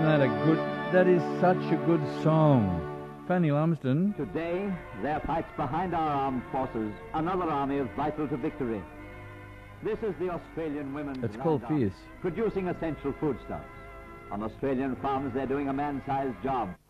That is such a good song. Fanny Lumsden. Today, there fights behind our armed forces another army is vital to victory. This is the Australian Women's It's called Land Army, Fierce. producing essential foodstuffs. On Australian farms, they're doing a man-sized job.